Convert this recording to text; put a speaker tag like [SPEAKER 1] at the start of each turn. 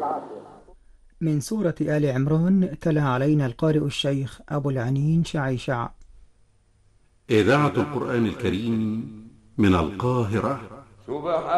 [SPEAKER 1] من سورة آل عمران تلا علينا القارئ الشيخ أبو العنين شعيشع.
[SPEAKER 2] إذاعة القرآن الكريم من القاهرة.